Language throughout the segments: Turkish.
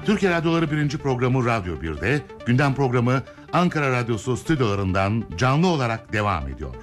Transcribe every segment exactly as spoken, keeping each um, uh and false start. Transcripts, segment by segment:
Türkiye Radyoları birinci programı Radyo bir'de, gündem programı Ankara Radyosu stüdyolarından canlı olarak devam ediyor.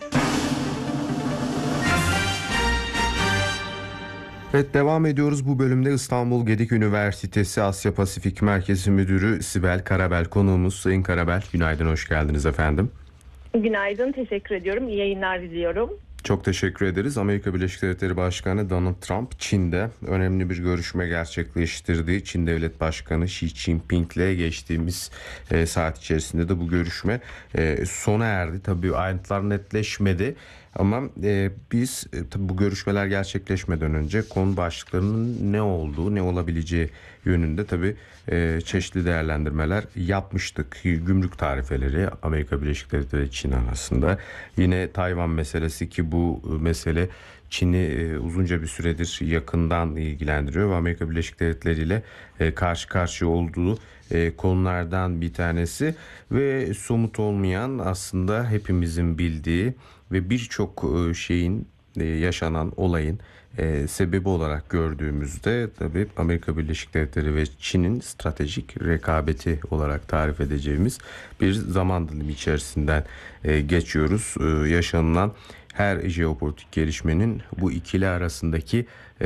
Evet, devam ediyoruz. Bu bölümde İstanbul Gedik Üniversitesi Asya Pasifik Merkezi Müdürü Sibel Karabel konuğumuz. Sayın Karabel, günaydın, hoş geldiniz efendim. Günaydın, teşekkür ediyorum. İyi yayınlar diliyorum. Çok teşekkür ederiz. Amerika Birleşik Devletleri Başkanı Donald Trump, Çin'de önemli bir görüşme gerçekleştirdi. Çin Devlet Başkanı Xi Jinping ile geçtiğimiz e, saat içerisinde de bu görüşme e, sona erdi. Tabii ayrıntılar netleşmedi. Ama e, biz e, tabii bu görüşmeler gerçekleşmeden önce konu başlıklarının ne olduğu, ne olabileceği yönünde tabii e, çeşitli değerlendirmeler yapmıştık. Gümrük tarifeleri Amerika Birleşik Devletleri ve Çin arasında. Yine Tayvan meselesi ki bu mesele Çin'i e, uzunca bir süredir yakından ilgilendiriyor ve Amerika Birleşik Devletleri ile e, karşı karşıya olduğu e, konulardan bir tanesi ve somut olmayan, aslında hepimizin bildiği ve birçok şeyin, yaşanan olayın sebebi olarak gördüğümüzde tabii Amerika Birleşik Devletleri ve Çin'in stratejik rekabeti olarak tarif edeceğimiz bir zaman dilimi içerisinden geçiyoruz. Yaşanılan her jeopolitik gelişmenin bu ikili arasındaki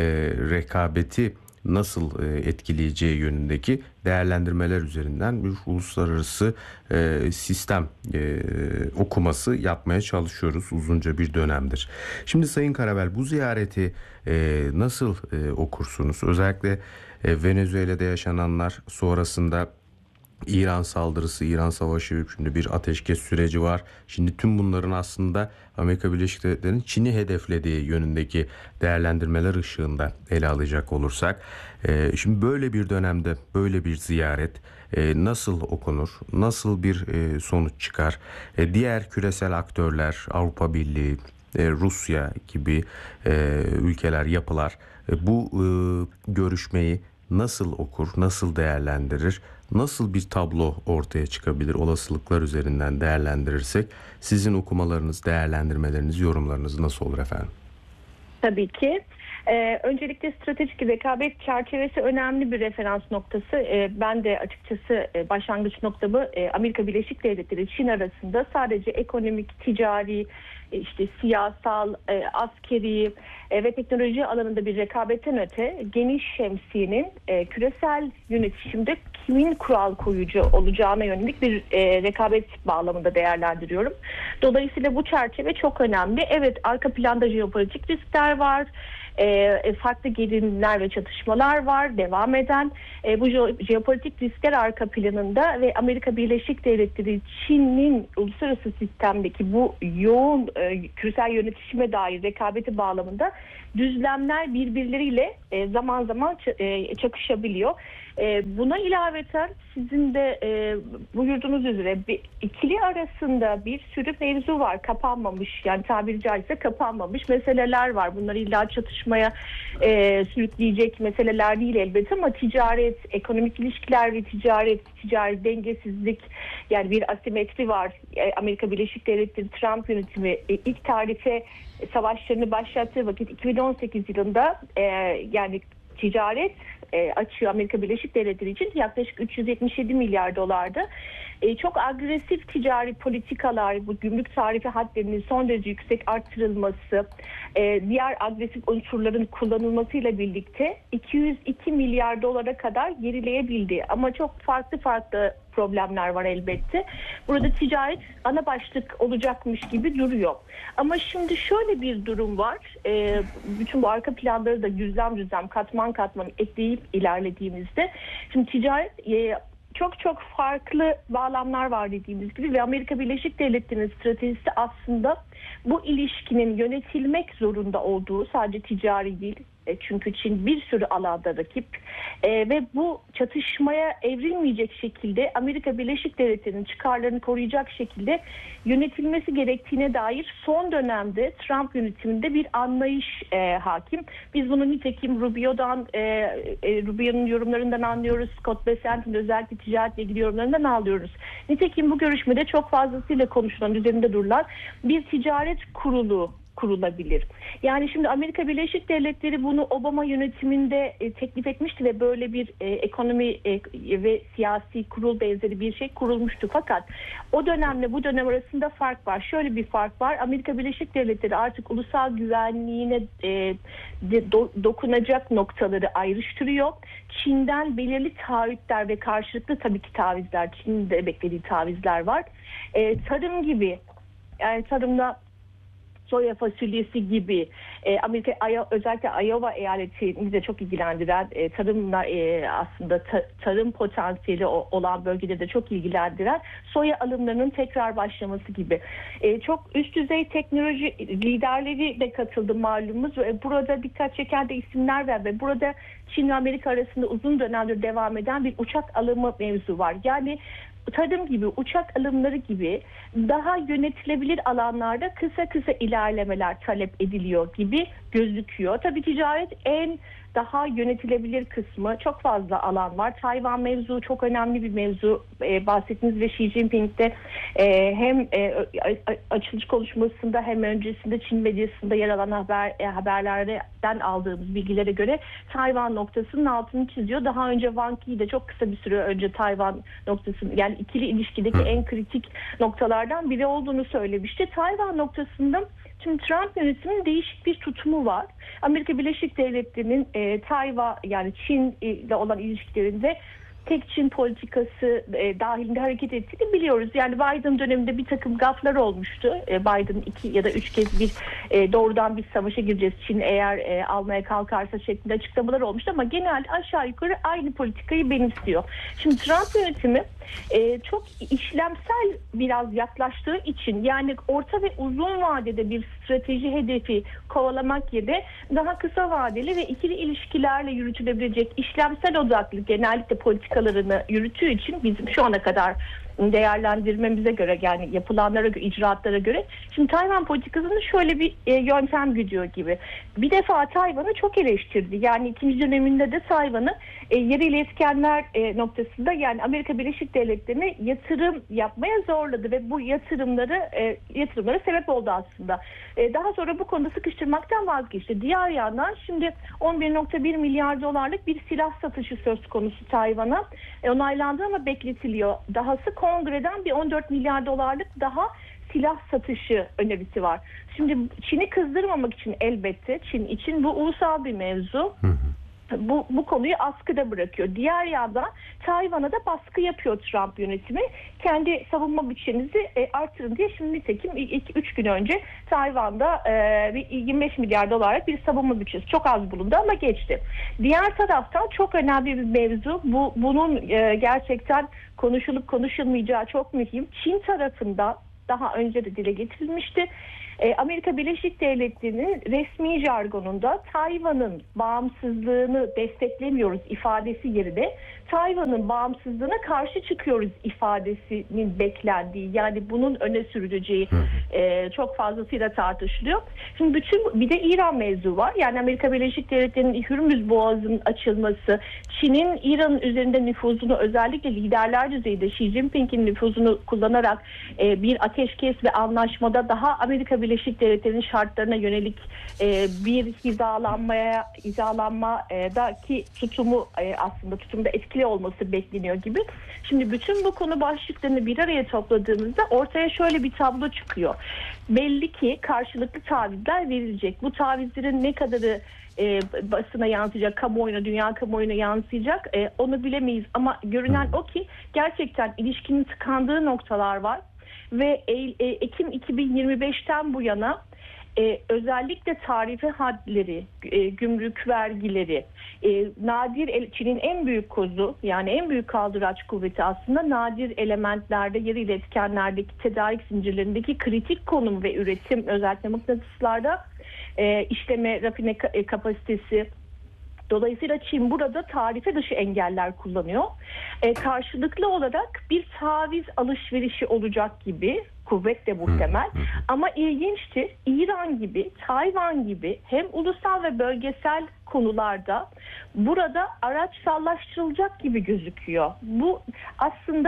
rekabeti nasıl etkileyeceği yönündeki değerlendirmeler üzerinden bir uluslararası e, sistem e, okuması yapmaya çalışıyoruz uzunca bir dönemdir. Şimdi Sayın Karabel, bu ziyareti e, nasıl e, okursunuz? Özellikle e, Venezuela'da yaşananlar sonrasında İran saldırısı, İran savaşı, şimdi bir ateşkes süreci var. Şimdi tüm bunların aslında Amerika Birleşik Devletleri'nin Çin'i hedeflediği yönündeki değerlendirmeler ışığında ele alacak olursak. E, şimdi böyle bir dönemde böyle bir ziyaret e, nasıl okunur? Nasıl bir e, sonuç çıkar? E, diğer küresel aktörler, Avrupa Birliği, e, Rusya gibi e, ülkeler, yapılar e, bu e, görüşmeyi nasıl okur, nasıl değerlendirir? Nasıl bir tablo ortaya çıkabilir olasılıklar üzerinden değerlendirirsek? Sizin okumalarınız, değerlendirmeleriniz, yorumlarınız nasıl olur efendim? Tabii ki. Ee, öncelikle stratejik rekabet çerçevesi önemli bir referans noktası. Ee, ben de açıkçası e, başlangıç noktamı e, Amerika Birleşik Devletleri Çin arasında sadece ekonomik, ticari, e, işte siyasal, e, askeri e, ve teknoloji alanında bir rekabetten öte geniş şemsiyenin e, küresel yönetişimde kimin kural koyucu olacağına yönelik bir e, rekabet bağlamında değerlendiriyorum. Dolayısıyla bu çerçeve çok önemli. Evet, arka planda jeopolitik riskler var. E, farklı gerilimler ve çatışmalar var devam eden. E, bu jeopolitik riskler arka planında ve Amerika Birleşik Devletleri Çin'in uluslararası sistemdeki bu yoğun e, küresel yönetişime dair rekabeti bağlamında düzlemler birbirleriyle e, zaman zaman ç- e, çakışabiliyor. E, buna ilaveten sizin de e, buyurduğunuz üzere bir, ikili arasında bir sürü mevzu var, kapanmamış, yani tabiri caizse kapanmamış meseleler var. Bunlar illa çatışmaya e, sürükleyecek meseleler değil elbette, ama ticaret, ekonomik ilişkiler ve ticaret, ticari dengesizlik, yani bir asimetri var. E, Amerika Birleşik Devletleri Trump yönetimi e, ilk tarife savaşlarını başlattığı vakit iki bin on sekiz yılında e, yani ticaret e, açığı Amerika Birleşik Devletleri için yaklaşık üç yüz yetmiş yedi milyar dolardı. E, çok agresif ticari politikalar, bu gümrük tarifi hadlerinin son derece yüksek artırılması, e, diğer agresif unsurların kullanılmasıyla birlikte iki yüz iki milyar dolara kadar gerileyebildi. Ama çok farklı farklı problemler var elbette. Burada ticaret ana başlık olacakmış gibi duruyor. Ama şimdi şöyle bir durum var. E, bütün bu arka planları da düzlem düzlem, katman katman ekleyip ilerlediğimizde, şimdi ticaret e, çok çok farklı bağlamlar var dediğimiz gibi ve Amerika Birleşik Devletleri'nin stratejisi aslında bu ilişkinin yönetilmek zorunda olduğu, sadece ticari değil. Çünkü Çin bir sürü alanda rakip e, ve bu çatışmaya evrilmeyecek şekilde Amerika Birleşik Devletleri'nin çıkarlarını koruyacak şekilde yönetilmesi gerektiğine dair son dönemde Trump yönetiminde bir anlayış e, hakim. Biz bunu nitekim Rubio'dan, e, e, Rubio'nun yorumlarından anlıyoruz. Scott Bessent'in özellikle ticaretle ilgili yorumlarından anlıyoruz. Nitekim bu görüşmede çok fazlasıyla konuşulan, üzerinde durulan bir ticaret kurulu kurulabilir. Yani şimdi Amerika Birleşik Devletleri bunu Obama yönetiminde e, teklif etmişti ve böyle bir e, ekonomi e, ve siyasi kurul benzeri bir şey kurulmuştu. Fakat o dönemle bu dönem arasında fark var. Şöyle bir fark var. Amerika Birleşik Devletleri artık ulusal güvenliğine e, de, do, dokunacak noktaları ayrıştırıyor. Çin'den belirli taahhütler ve karşılıklı tabii ki tavizler, Çin'in de beklediği tavizler var. E, tarım gibi, yani tarımda soya fasulyesi gibi e, Amerika özellikle Iowa eyaletini de çok ilgilendiren e, tarımla e, aslında ta, tarım potansiyeli olan bölgede de çok ilgilendiren soya alımlarının tekrar başlaması gibi e, çok üst düzey teknoloji liderleri de katıldı malumumuz ve burada dikkat çeken de isimler var ve burada Çin ve Amerika arasında uzun dönemdir devam eden bir uçak alımı mevzu var. Yani tarım gibi, uçak alımları gibi daha yönetilebilir alanlarda kısa kısa ilerlemeler talep ediliyor gibi gözüküyor. Tabii ticaret en daha yönetilebilir kısmı, çok fazla alan var. Tayvan mevzu çok önemli bir mevzu. E, bahsettiğiniz ve Xi Jinping'de e, hem e, açılış konuşmasında hem öncesinde Çin medyasında yer alan haber e, haberlerden aldığımız bilgilere göre Tayvan noktasının altını çiziyor. Daha önce Wang Yi de çok kısa bir süre önce Tayvan noktasının, yani ikili ilişkideki en kritik noktalardan biri olduğunu söylemişti. Tayvan noktasında şimdi Trump yönetiminin değişik bir tutumu var. Amerika Birleşik Devletleri'nin e, Tayvan, yani Çin ile olan ilişkilerinde tek Çin politikası e, dahilinde hareket ettiğini biliyoruz. Yani Biden döneminde bir takım gaflar olmuştu. E, Biden iki ya da üç kez bir e, doğrudan bir savaşa gireceğiz Çin eğer e, almaya kalkarsa şeklinde açıklamalar olmuştu ama genelde aşağı yukarı aynı politikayı benimsiyor. Şimdi Trump yönetimi e, çok işlemsel biraz yaklaştığı için, yani orta ve uzun vadede bir strateji hedefi kovalamak yerine daha kısa vadeli ve ikili ilişkilerle yürütülebilecek işlemsel odaklı genellikle politikalarını yürüttüğü için bizim şu ana kadar değerlendirmemize göre, yani yapılanlara göre, icraatlara göre şimdi Tayvan politikasını şöyle bir e, yöntem gidiyor gibi. Bir defa Tayvan'ı çok eleştirdi. Yani ikinci döneminde de Tayvan'ı e, yerel etkenler e, noktasında, yani Amerika Birleşik Devletleri'ne yatırım yapmaya zorladı ve bu yatırımları e, yatırımlara sebep oldu aslında. E, daha sonra bu konuda sıkıştırmaktan vazgeçti. Diğer yandan şimdi on bir nokta bir milyar dolarlık bir silah satışı söz konusu Tayvan'a. E, onaylandı ama bekletiliyor. Dahası kongreden bir on dört milyar dolarlık daha silah satışı önerisi var. Şimdi Çin'i kızdırmamak için, elbette Çin için bu ulusal bir mevzu. Hı hı. Bu, bu konuyu askıda bırakıyor. Diğer yandan Tayvan'a da baskı yapıyor Trump yönetimi. Kendi savunma bütçenizi e, artırın diye. Şimdi nitekim üç gün önce Tayvan'da e, bir yirmi beş milyar dolarlık bir savunma bütçesi, çok az bulundu ama geçti. Diğer taraftan çok önemli bir mevzu. Bu, bunun e, gerçekten konuşulup konuşulmayacağı çok mühim. Çin tarafında daha önce de dile getirilmişti. Amerika Birleşik Devletleri'nin resmi jargonunda Tayvan'ın bağımsızlığını desteklemiyoruz ifadesi yerine Tayvan'ın bağımsızlığına karşı çıkıyoruz ifadesinin beklendiği, yani bunun öne sürüleceği e, çok fazlasıyla tartışılıyor. Şimdi bütün bir de İran mevzu var. Yani Amerika Birleşik Devletleri'nin Hürmüz Boğazı'nın açılması, Çin'in İran'ın üzerinde nüfuzunu, özellikle liderler düzeyinde Xi Jinping'in nüfuzunu kullanarak e, bir ateşkes ve anlaşmada daha Amerika Birleşik Devletleri'nin şartlarına yönelik e, bir hizalanmaya hizalanmadaki tutumu e, aslında tutumda etkili olması bekleniyor gibi. Şimdi bütün bu konu başlıklarını bir araya topladığımızda ortaya şöyle bir tablo çıkıyor. Belli ki karşılıklı tavizler verilecek. Bu tavizlerin ne kadarı e, basına yansıyacak, kamuoyuna, dünya kamuoyuna yansıyacak e, onu bilemeyiz. Ama görünen o ki gerçekten ilişkinin tıkandığı noktalar var. Ve Ekim iki bin yirmi beşten bu yana e, özellikle tarife hadleri, e, gümrük vergileri, e, nadir Çin'in en büyük kozu, yani en büyük kaldıraç kuvveti aslında nadir elementlerde, yerel etkenlerdeki tedarik zincirlerindeki kritik konum ve üretim, özellikle mıknatıslarda e, işleme, rafine kapasitesi. Dolayısıyla Çin burada tarife dışı engeller kullanıyor. E, karşılıklı olarak bir taviz alışverişi olacak gibi, kuvvetle muhtemel. Ama ilginçtir, İran gibi, Tayvan gibi hem ulusal ve bölgesel konularda burada araçsallaştırılacak gibi gözüküyor. Bu aslında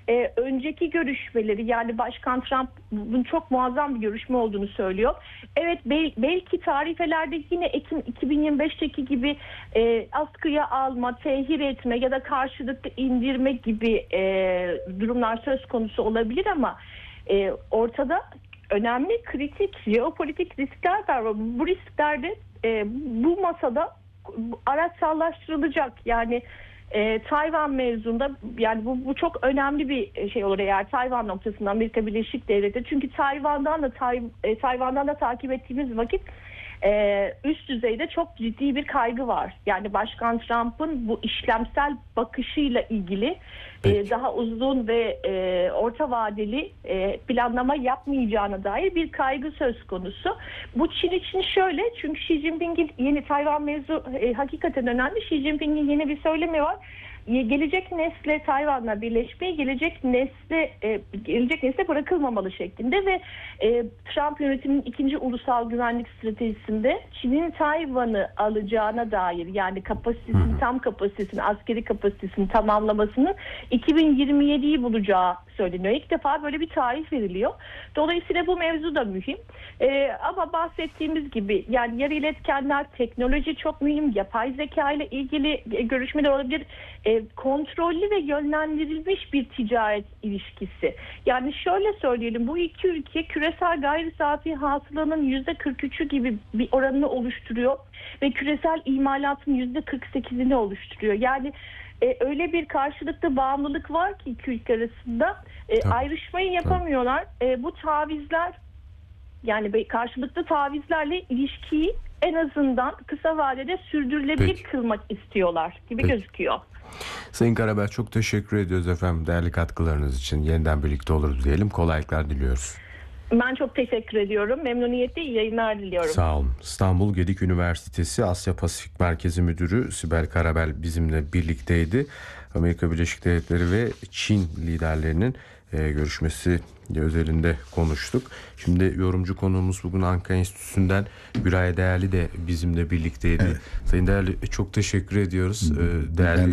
e, önceki görüşmeleri, yani Başkan Trump bunun çok muazzam bir görüşme olduğunu söylüyor. Evet, bel, belki tarifelerde yine Ekim iki bin yirmi beşteki gibi e, askıya alma, tehir etme ya da karşılıklı indirme gibi e, durumlar söz konusu olabilir ama e, ortada önemli kritik jeopolitik riskler var. Bu risklerde e, bu masada araçsallaştırılacak. Yani e, Tayvan mevzunda, yani bu, bu çok önemli bir şey olur eğer Tayvan noktasında Amerika Birleşik Devletleri. Çünkü Tayvan'dan da Tay, e, Tayvan'dan da takip ettiğimiz vakit e, üst düzeyde çok ciddi bir kaygı var. Yani Başkan Trump'ın bu işlemsel bakışıyla ilgili e, daha uzun ve e, orta vadeli e, planlama yapmayacağına dair bir kaygı söz konusu. Bu Çin için şöyle, çünkü Xi Jinping'in yeni Tayvan mevzu e, hakikaten önemli. Xi Jinping'in yeni bir söylemi var. Gelecek nesle Tayvan'la birleşmeyi gelecek nesle e, gelecek nesle bırakılmamalı şeklinde ve e, Trump yönetiminin ikinci ulusal güvenlik stratejisinde Çin'in Tayvan'ı alacağına dair, yani kapasitesini, tam kapasitesini, askeri kapasitesini tamamlamasının iki bin yirmi yediyi bulacağı söyleniyor. İlk defa böyle bir tarih veriliyor. Dolayısıyla bu mevzu da mühim. E, ama bahsettiğimiz gibi yani yarı iletkenler, teknoloji çok mühim. Yapay zeka ile ilgili görüşmeler olabilir. E, kontrollü ve yönlendirilmiş bir ticaret ilişkisi. Yani şöyle söyleyelim, bu iki ülke küresel gayri safi hasılanın yüzde kırk üçü gibi bir oranını oluşturuyor ve küresel imalatın yüzde kırk sekizini oluşturuyor. Yani e, öyle bir karşılıklı bağımlılık var ki iki ülke arasında e, ayrışmayı yapamıyorlar. E, bu tavizler, yani karşılıklı tavizlerle ilişkiyi en azından kısa vadede sürdürülebilir Peki. kılmak istiyorlar gibi Peki. gözüküyor. Sayın Karabel, çok teşekkür ediyoruz efendim değerli katkılarınız için. Yeniden birlikte oluruz diyelim. Kolaylıklar diliyoruz. Ben çok teşekkür ediyorum. Memnuniyetle iyi yayınlar diliyorum. Sağ olun. İstanbul Gedik Üniversitesi Asya Pasifik Merkezi Müdürü Sibel Karabel bizimle birlikteydi. Amerika Birleşik Devletleri ve Çin liderlerinin e, görüşmesi özelinde konuştuk. Şimdi yorumcu konuğumuz bugün Ankara Enstitüsü'nden Güray Değerli de bizimle birlikteydi. Evet. Sayın Değerli, çok teşekkür ediyoruz. Değerli